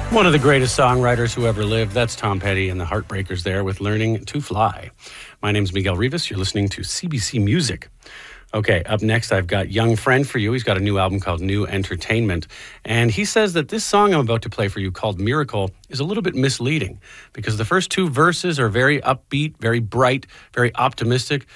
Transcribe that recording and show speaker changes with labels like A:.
A: One of the greatest songwriters who ever lived. That's Tom Petty and the Heartbreakers there with Learning to Fly. My name's Miguel Rivas. You're listening to CBC Music. Okay, up next, I've got Young Friend for you. He's got a new album called New Entertainment. And he says that this song I'm about to play for you called Miracle is a little bit misleading because the first two verses are very upbeat, very bright, very optimistic.